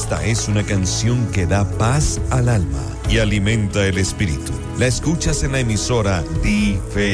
Esta es una canción que da paz al alma y alimenta el espíritu. La escuchas en la emisora Diferente.